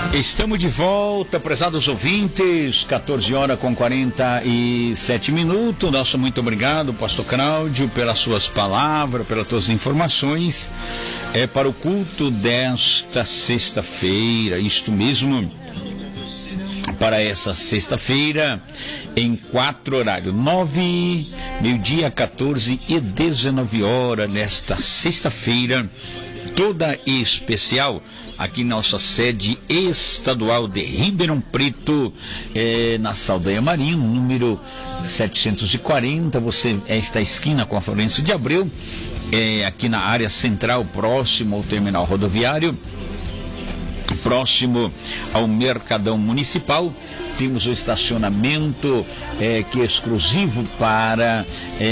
Estamos de volta, prezados ouvintes, 14 horas com 47 minutos. Nosso muito obrigado, pastor Cláudio, pelas suas palavras, pelas suas informações. Para o culto desta sexta-feira, isto mesmo, para essa sexta-feira, em 4 horários, 9, meio-dia, 14 e 19 horas, nesta sexta-feira, toda especial, aqui nossa sede estadual de Ribeirão Preto, na Saldanha Marinho, número 740, você está esquina com a Florencio de Abreu, aqui na área central, próximo ao terminal rodoviário, próximo ao Mercadão Municipal. Temos o estacionamento que é exclusivo para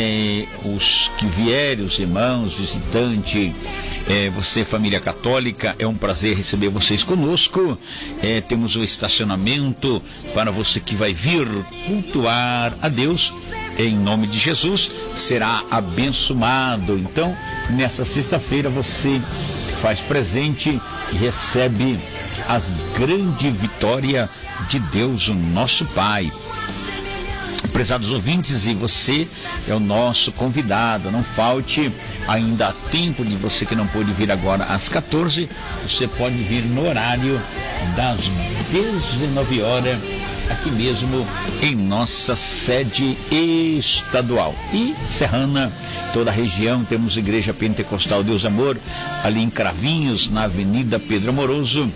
os que vierem, os irmãos, visitantes, você, família católica, é um prazer receber vocês conosco. Temos o estacionamento para você que vai vir cultuar a Deus. Em nome de Jesus, será abençoado. Então, nessa sexta-feira, você faz presente e recebe as grandes vitórias de Deus, o nosso Pai. Prezados ouvintes, e você é o nosso convidado. Não falte, ainda há tempo de você que não pôde vir agora às 14, você pode vir no horário das 19 horas, aqui mesmo em nossa sede estadual e serrana, toda a região. Temos Igreja Pentecostal Deus Amor, ali em Cravinhos, na Avenida Pedro Amoroso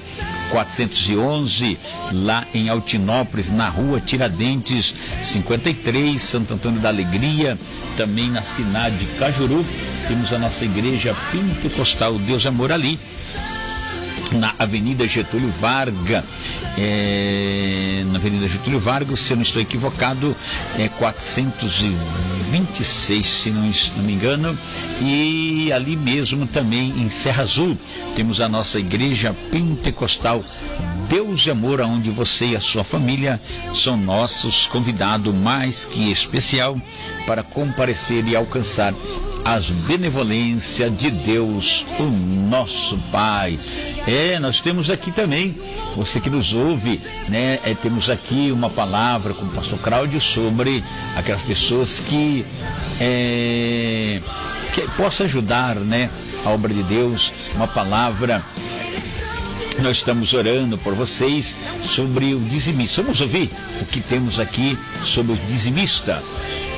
411, lá em Altinópolis, na rua Tiradentes 53, Santo Antônio da Alegria. Também na cidade de Cajuru temos a nossa Igreja Pentecostal Deus Amor, ali na Avenida Getúlio Vargas, na Avenida Getúlio Vargas, se eu não estou equivocado, 426, se não me engano, e ali mesmo também em Serra Azul temos a nossa Igreja Pentecostal Deus e Amor, onde você e a sua família são nossos convidados mais que especial para comparecer e alcançar as benevolências de Deus, o nosso Pai. Nós temos aqui também, você que nos ouve, né? Temos aqui uma palavra com o pastor Cláudio sobre aquelas pessoas que possa ajudar, né, a obra de Deus, uma palavra. Nós estamos orando por vocês sobre o dizimista. Vamos ouvir o que temos aqui sobre o dizimista.